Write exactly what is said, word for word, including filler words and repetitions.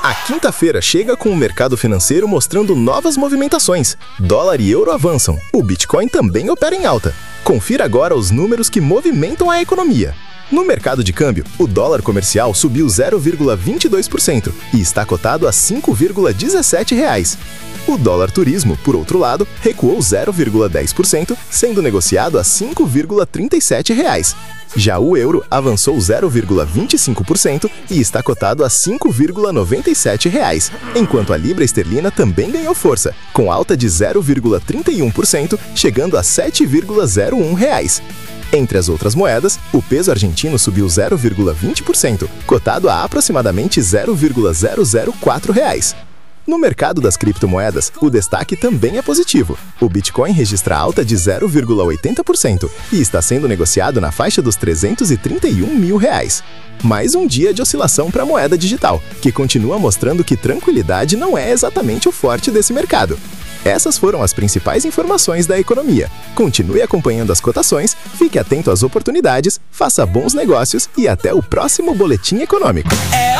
A quinta-feira chega com o mercado financeiro mostrando novas movimentações. Dólar e euro avançam. O Bitcoin também opera em alta. Confira agora os números que movimentam a economia. No mercado de câmbio, o dólar comercial subiu zero vírgula vinte e dois por cento e está cotado a cinco vírgula dezessete reais. O dólar turismo, por outro lado, recuou zero vírgula dez por cento, sendo negociado a cinco vírgula trinta e sete reais. Já o euro avançou zero vírgula vinte e cinco por cento e está cotado a cinco vírgula noventa e sete reais, enquanto a libra esterlina também ganhou força, com alta de zero vírgula trinta e um por cento, chegando a sete vírgula zero um reais. Entre as outras moedas, o peso argentino subiu zero vírgula vinte por cento, cotado a aproximadamente zero vírgula zero zero quatro reais. No mercado das criptomoedas, o destaque também é positivo. O Bitcoin registra alta de zero vírgula oitenta por cento e está sendo negociado na faixa dos trezentos e trinta e um mil reais. Mais um dia de oscilação para a moeda digital, que continua mostrando que tranquilidade não é exatamente o forte desse mercado. Essas foram as principais informações da economia. Continue acompanhando as cotações, fique atento às oportunidades, faça bons negócios e até o próximo Boletim Econômico.